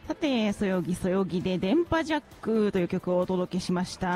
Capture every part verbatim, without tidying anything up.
さて、そよぎそよぎで電波ジャックという曲をお届けしました。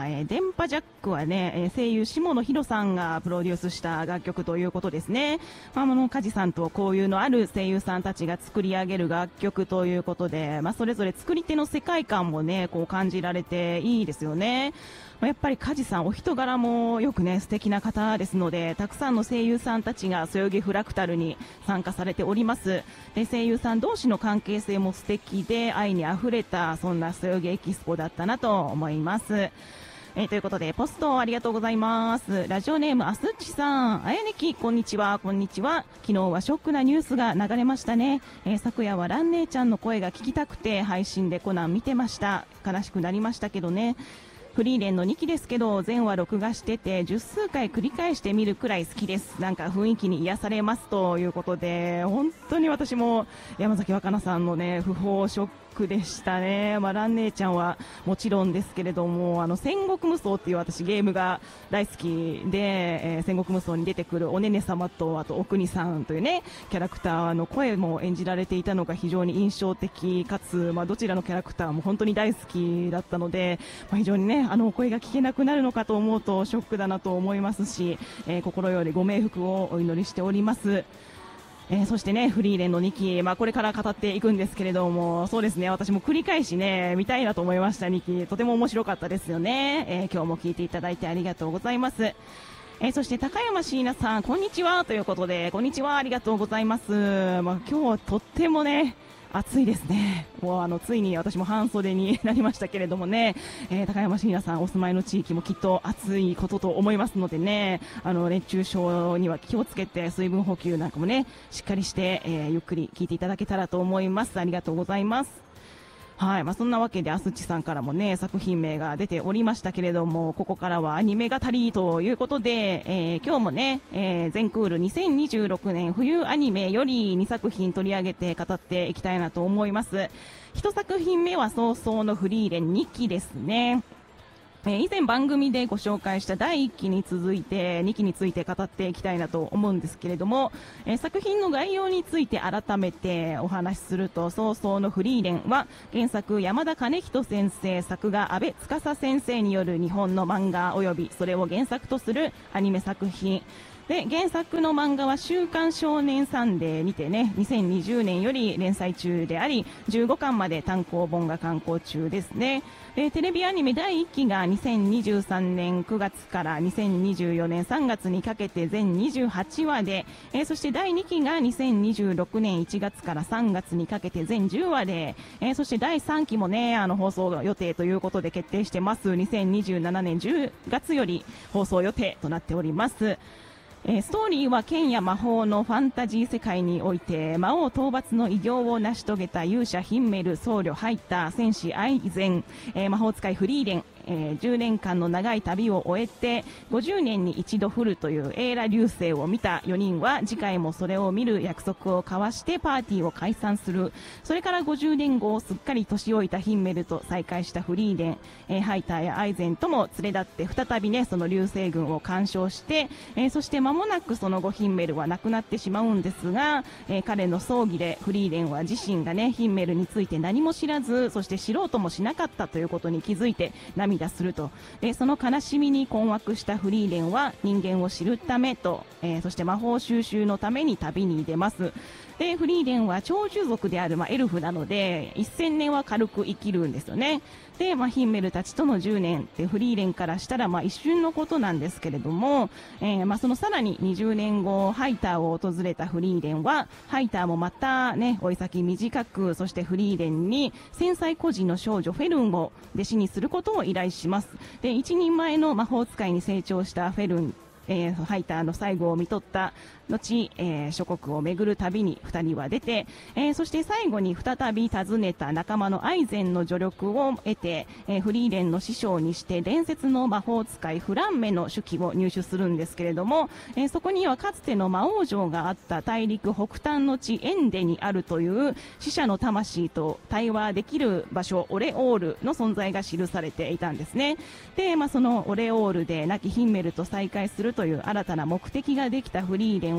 えー、電波ジャックはね、えー、声優下野紘さんがプロデュースした楽曲ということですね。まあ、あの、梶さんと交友のある声優さんたちが作り上げる楽曲ということで、まあ、それぞれ作り手の世界観もね、こう感じられていいですよね。まあ、やっぱり梶さんお人柄もよくね、素敵な方ですので、たくさんの声優さんたちがそよぎフラクタルに参加されております。で、声優さん同士の関係性も素敵で愛にあふれたそんなそよぎエキスポだったなと思います。えー、ということでポストありがとうございます。ラジオネームあすっちさん、あやねきこんにちは。こんにちは。昨日はショックなニュースが流れましたね。えー、昨夜はラン姉ちゃんの声が聞きたくて配信でコナン見てました。悲しくなりましたけどね。フリーレンのにきですけど全話録画してて十数回繰り返して見るくらい好きです。なんか雰囲気に癒されますということで、本当に私も山崎若菜さんのね訃報ショックでしたね。まあ、ラン姉ちゃんはもちろんですけれども、あの戦国無双っていう私ゲームが大好きで、えー、戦国無双に出てくるおねね様とあとお国さんというねキャラクターの声も演じられていたのが非常に印象的かつ、まあ、どちらのキャラクターも本当に大好きだったので、まあ、非常にねあのお声が聞けなくなるのかと思うとショックだなと思いますし、えー、心よりご冥福をお祈りしております。えー、そしてねフリーレンのにき、まあ、これから語っていくんですけれども、そうですね私も繰り返しね見たいなと思いました。にきとても面白かったですよね。えー、今日も聞いていただいてありがとうございます。えー、そして高山椎名さんこんにちはということで、こんにちはありがとうございます。まあ、今日はとってもね暑いですね。もうあのついに私も半袖になりましたけれどもね、えー、高山椎名さんお住まいの地域もきっと暑いことと思いますのでね、あの熱中症には気をつけて水分補給なんかもねしっかりして、えー、ゆっくり聞いていただけたらと思います。ありがとうございます。はい、まあ、そんなわけであすちさんからもね作品名が出ておりましたけれども、ここからはアニメ語りということで、えー、今日もね、えー、全クールにせんにじゅうろくねん冬アニメよりにさく品取り上げて語っていきたいなと思います。いち作品目は早々のフリーレンにきですね。えー、以前番組でご紹介しただいいっきに続いてにきについて語っていきたいなと思うんですけれども、えー、作品の概要について改めてお話しすると、早々のフリーレンは原作山田兼人先生、作画阿部司先生による日本の漫画及びそれを原作とするアニメ作品で、原作の漫画は週刊少年サンデーにてねにせんにじゅうねんより連載中であり、じゅうごかんまで単行本が刊行中ですね。でテレビアニメだいいっきがにせんにじゅうさんねんくがつからにせんにじゅうよねんさんがつにかけて全にじゅうはちわで、えー、そしてだいにきがにせんにじゅうろくねんいちがつからさんがつにかけて全じゅうわで、えー、そしてだいさんきもねあの放送予定ということで決定してます。にせんにじゅうななねんじゅうがつより放送予定となっております。えー、ストーリーは剣や魔法のファンタジー世界において魔王討伐の偉業を成し遂げた勇者ヒンメル、僧侶ハイター、戦士アイゼン、えー、魔法使いフリーレン、えー、じゅうねんかんの長い旅を終えてごじゅうねんに一度降るというエーラ流星を見たよにんは次回もそれを見る約束を交わしてパーティーを解散する。それからごじゅうねんごすっかり年老いたヒンメルと再会したフリーレン、えー、ハイターやアイゼンとも連れ立って再びねその流星群を鑑賞して、えー、そして間もなくその後ヒンメルは亡くなってしまうんですが、えー、彼の葬儀でフリーレンは自身がねヒンメルについて何も知らず、そして知ろうともしなかったということに気づいて涙すると。でその悲しみに困惑したフリーレンは人間を知るためと、えー、そして魔法収集のために旅に出ます。でフリーレンは長寿族である、まあ、エルフなのでせんねんは軽く生きるんですよね。で、まあ、ヒンメルたちとのじゅうねんでフリーレンからしたらまあ一瞬のことなんですけれども、えー、まあそのさらににじゅうねんごハイターを訪れたフリーレンはハイターもまたね追い先短く、そしてフリーレンに繊細孤児の少女フェルンを弟子にすることを依頼します。で一人前の魔法使いに成長したフェルン、えー、ハイターの最後を見とった後、えー、諸国を巡る旅にふたりは出て、えー、そして最後に再び訪ねた仲間のアイゼンの助力を得て、えー、フリーレンの師匠にして伝説の魔法使いフランメの手記を入手するんですけれども、えー、そこにはかつての魔王城があった大陸北端の地エンデにあるという死者の魂と対話できる場所オレオールの存在が記されていたんですね。で、まあ、そのオレオールで亡きヒンメルと再会するという新たな目的ができたフリーレン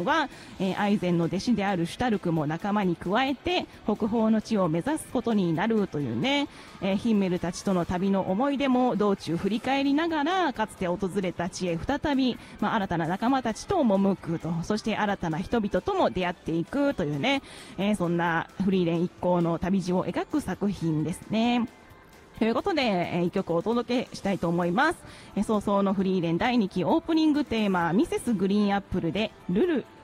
んは、えー、アイゼンの弟子であるシュタルクも仲間に加えて北方の地を目指すことになるというね、えー、ヒンメルたちとの旅の思い出も道中振り返りながら、かつて訪れた地へ再び、まあ、新たな仲間たちと赴くと、そして新たな人々とも出会っていくというね、えー、そんなフリーレン一行の旅路を描く作品ですね。ということで、えー、一曲お届けしたいと思います。えー、早々のフリーレンだいにきオープニングテーマ、ミセスグリーンアップルでルル。